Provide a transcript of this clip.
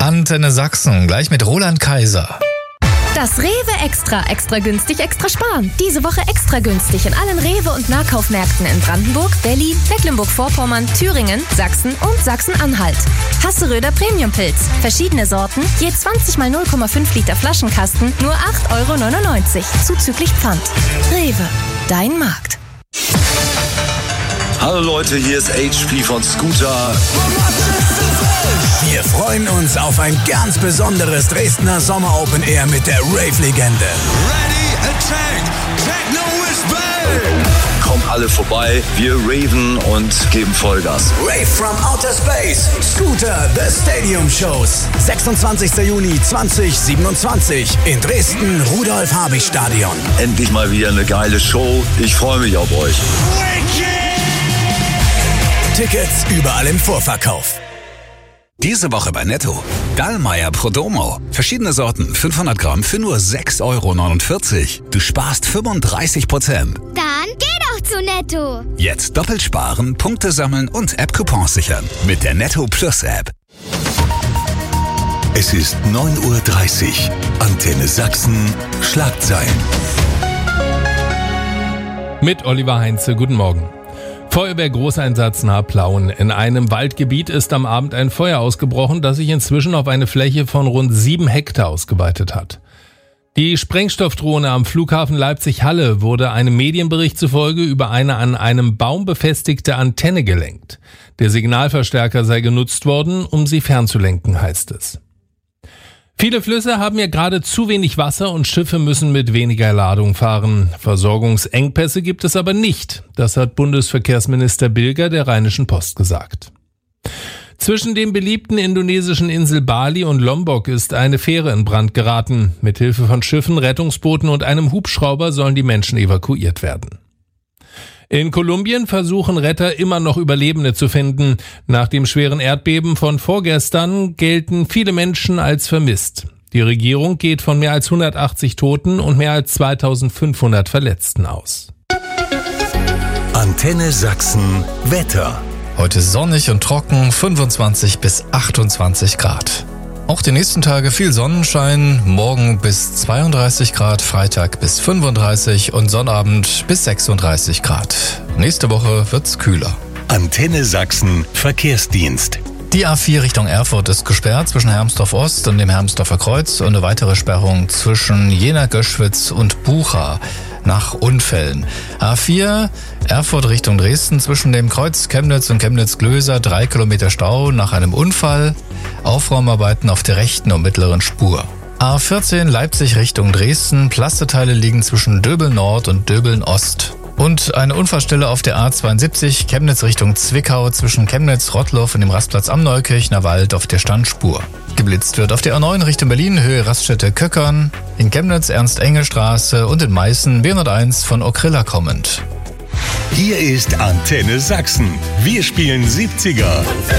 Antenne Sachsen, gleich mit Roland Kaiser. Das Rewe Extra. Extra günstig, extra sparen. Diese Woche extra günstig in allen Rewe- und Nahkaufmärkten in Brandenburg, Berlin, Mecklenburg-Vorpommern, Thüringen, Sachsen und Sachsen-Anhalt. Hasseröder Premiumpilz. Verschiedene Sorten, je 20 mal 0,5 Liter Flaschenkasten, nur 8,99 €. Zuzüglich Pfand. Rewe, dein Markt. Hallo Leute, hier ist HP von Scooter. Wir freuen uns auf ein ganz besonderes Dresdner Sommer Open Air mit der Rave-Legende. Ready, attack, techno is back. Kommt alle vorbei, wir raven und geben Vollgas. Rave from Outer Space, Scooter, The Stadium Shows. 26. Juni 2027 in Dresden, Rudolf-Habich-Stadion. Endlich mal wieder eine geile Show. Ich freue mich auf euch. Tickets überall im Vorverkauf. Diese Woche bei Netto. Dallmayr Prodomo. Verschiedene Sorten, 500 Gramm für nur 6,49 €. Du sparst 35%. Dann geh doch zu Netto. Jetzt doppelt sparen, Punkte sammeln und App-Coupons sichern. Mit der Netto Plus App. Es ist 9:30 Uhr. Antenne Sachsen. Schlagzeilen. Mit Oliver Heinze, guten Morgen. Feuerwehr-Großeinsatz nahe Plauen. In einem Waldgebiet ist am Abend ein Feuer ausgebrochen, das sich inzwischen auf eine Fläche von rund 7 Hektar ausgeweitet hat. Die Sprengstoffdrohne am Flughafen Leipzig-Halle wurde einem Medienbericht zufolge über eine an einem Baum befestigte Antenne gelenkt. Der Signalverstärker sei genutzt worden, um sie fernzulenken, heißt es. Viele Flüsse haben ja gerade zu wenig Wasser und Schiffe müssen mit weniger Ladung fahren. Versorgungsengpässe gibt es aber nicht. Das hat Bundesverkehrsminister Bilger der Rheinischen Post gesagt. Zwischen dem beliebten indonesischen Insel Bali und Lombok ist eine Fähre in Brand geraten. Mithilfe von Schiffen, Rettungsbooten und einem Hubschrauber sollen die Menschen evakuiert werden. In Kolumbien versuchen Retter immer noch Überlebende zu finden. Nach dem schweren Erdbeben von vorgestern gelten viele Menschen als vermisst. Die Regierung geht von mehr als 180 Toten und mehr als 2500 Verletzten aus. Antenne Sachsen Wetter. Heute sonnig und trocken, 25 bis 28 Grad. Auch die nächsten Tage viel Sonnenschein, morgen bis 32 Grad, Freitag bis 35 und Sonnabend bis 36 Grad. Nächste Woche wird's kühler. Antenne Sachsen Verkehrsdienst. Die A4 Richtung Erfurt ist gesperrt zwischen Hermsdorf Ost und dem Hermsdorfer Kreuz und eine weitere Sperrung zwischen Jena-Göschwitz und Bucha nach Unfällen. A4 Erfurt Richtung Dresden zwischen dem Kreuz Chemnitz und Chemnitz-Glöser 3 Kilometer Stau nach einem Unfall. Aufräumarbeiten auf der rechten und mittleren Spur. A14 Leipzig Richtung Dresden. Plasteteile liegen zwischen Döbeln Nord und Döbeln Ost. Und eine Unfallstelle auf der A72 Chemnitz Richtung Zwickau zwischen Chemnitz, Rottloff und dem Rastplatz am Neukirchner Wald auf der Standspur. Geblitzt wird auf der A9 Richtung Berlin, Höhe Raststätte Köckern, in Chemnitz Ernst-Engel-Straße und in Meißen B101 von Okrilla kommend. Hier ist Antenne Sachsen. Wir spielen 70er.